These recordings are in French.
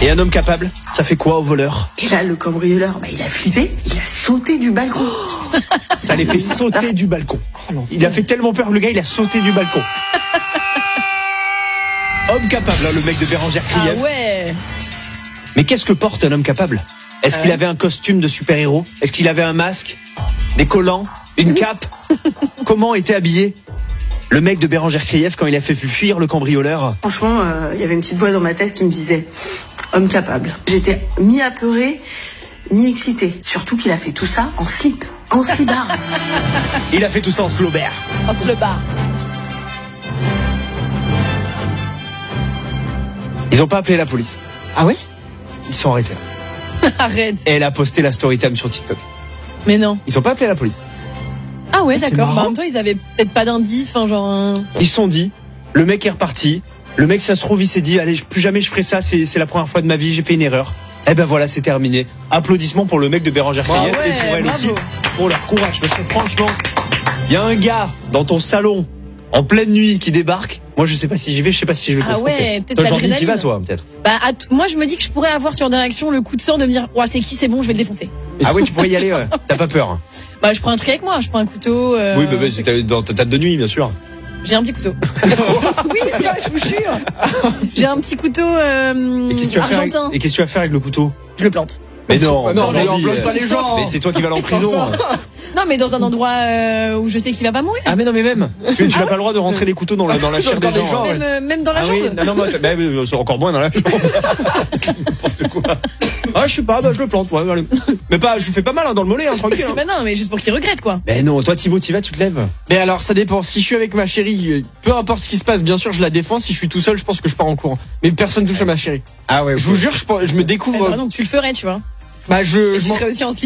Et un homme capable, ça fait quoi au voleur? Et là, le cambrioleur, il a flippé, il a sauté du balcon. Ça les fait sauter du balcon. Il a fait tellement peur, le gars, il a sauté du balcon. Homme capable, le mec de Bérengère Krief. Ah ouais. Mais qu'est-ce que porte un homme capable? Est-ce qu'il avait un costume de super-héros? Est-ce qu'il avait un masque? Des collants? Une cape? Comment était habillé le mec de Bérengère Krief quand il a fait fuir le cambrioleur? Franchement, il y avait une petite voix dans ma tête qui me disait homme capable. J'étais mi-apeurée, mi-excitée. Surtout qu'il a fait tout ça en slip, en slibard. Il a fait tout ça en slobert. On se le bat. Ils ont pas appelé la police. Ah ouais? Ils sont arrêtés. Arrête. Et elle a posté la story time sur TikTok. Mais non. Ils ont pas appelé la police. Ah ouais, C'est d'accord. marrant. En même temps, ils avaient peut-être pas d'indice, genre. Ils se sont dit, le mec est reparti. Le mec, ça se trouve, il s'est dit, allez, plus jamais je ferai ça. C'est la première fois de ma vie, j'ai fait une erreur. Eh ben voilà, c'est terminé. Applaudissements pour le mec de Bérengère Krief ouais, et pour elle bravo. aussi, pour leur courage. Parce que franchement, il y a un gars dans ton salon en pleine nuit qui débarque. Moi, je sais pas si j'y vais, je sais pas si je vais Ah confronter. ouais, peut-être Toi, Jordi, l'adrénaline. t'y vas, toi, peut-être. Moi, je me dis que je pourrais avoir sur des réactions le coup de sang de me dire, ouais, c'est qui, c'est bon, je vais le défoncer. Ah oui, tu pourrais y aller, ouais. T'as pas peur. Je prends un truc avec moi, je prends un couteau. Oui, bah, c'est dans ta table de nuit, bien sûr. J'ai un petit couteau. Oui, c'est ça, je vous jure. J'ai un petit couteau Et qu'est-ce que tu vas faire argentin. et qu'est-ce que tu vas faire avec le couteau? Je le plante. Mais non, non, mais Jordi, on bloque pas les gens. Mais c'est toi qui vas aller en prison. Non, mais dans un endroit où je sais qu'il va pas mourir. Ah mais non mais même tu n'as pas le droit de rentrer des couteaux dans la chair des gens. Même dans la Ah jambe. oui, non, mais c'est encore moins dans la jambe. N'importe quoi. Ah je sais pas, je le plante, ouais, allez. Mais pas, je fais pas mal dans le mollet, tranquille. Mais non, mais juste pour qu'il regrette, quoi. Mais non, toi Thibaut, tu vas, tu te lèves. Mais alors, ça dépend. Si je suis avec ma chérie, peu importe ce qui se passe, bien sûr, je la défends. Si je suis tout seul, je pense que je pars en courant. Mais personne touche à ma chérie. Ah ouais. Je vous jure, je me découvre. Donc tu le ferais, tu vois. Et tu serais aussi en slip.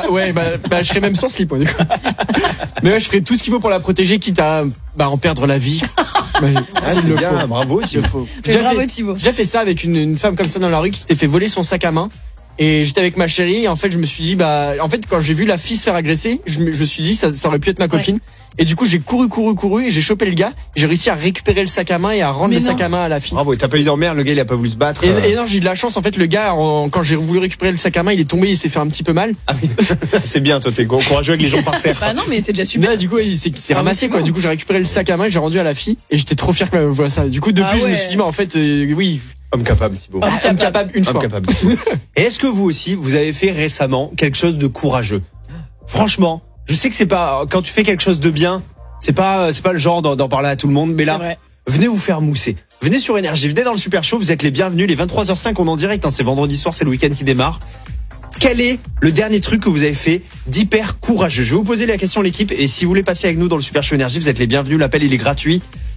Je serais même sans slip, ouais, du coup. Mais ouais, je ferais tout ce qu'il faut pour la protéger, quitte à en perdre la vie. C'est le bien, faut. bravo Thibaut. Faut. Bravo Thibaut. J'ai fait ça avec une femme comme ça dans la rue qui s'était fait voler son sac à main. Et j'étais avec ma chérie et en fait je me suis dit en fait quand j'ai vu la fille se faire agresser, je me suis dit ça aurait pu être ma copine. Et du coup j'ai couru et j'ai chopé le gars. J'ai réussi à récupérer le sac à main et à rendre sac à main à la fille. Bravo, t'as pas eu d'emmerde, le gars il a pas voulu se battre. Et non, j'ai eu de la chance en fait, le gars quand j'ai voulu récupérer le sac à main, il est tombé, il s'est fait un petit peu mal. Ah oui. C'est bien, toi t'es courageux avec les gens par terre. Bah non, mais c'est déjà super. Là, du coup il s'est ramassé quoi. Du coup j'ai récupéré le sac à main et j'ai rendu à la fille et j'étais trop fier qu'elle me voie ça. Du coup depuis je me suis dit en fait oui. Homme capable, Thibaut. Homme capable une fois. Capable. Et est-ce que vous aussi, vous avez fait récemment quelque chose de courageux? Franchement, je sais que c'est pas, quand tu fais quelque chose de bien, c'est pas le genre d'en parler à tout le monde, mais là, venez vous faire mousser. Venez sur Énergie, venez dans le Super Show, vous êtes les bienvenus, les 23h05, on est en direct, c'est vendredi soir, c'est le week-end qui démarre. Quel est le dernier truc que vous avez fait d'hyper courageux? Je vais vous poser la question l'équipe et si vous voulez passer avec nous dans le Super Show Énergie, vous êtes les bienvenus, l'appel il est gratuit.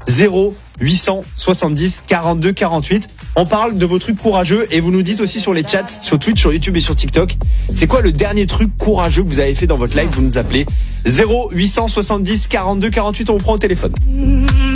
0870 42 48. On parle de vos trucs courageux et vous nous dites aussi sur les chats, sur Twitch, sur YouTube et sur TikTok, c'est quoi le dernier truc courageux que vous avez fait dans votre live? Vous nous appelez 0870 42 48, on vous prend au téléphone.